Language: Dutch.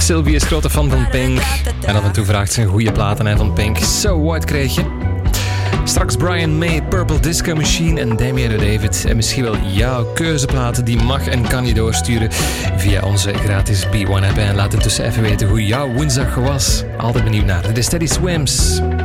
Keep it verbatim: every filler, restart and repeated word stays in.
Sylvie is grote fan van Pink. En af en toe vraagt ze een goede platen hè, van Pink. So What krijg je. Straks Brian May, Purple Disco Machine en Damian David. En misschien wel jouw keuzeplaten, die mag en kan je doorsturen via onze gratis B one app. En laat intussen even weten hoe jouw woensdag was. Altijd benieuwd naar de Steady Swims.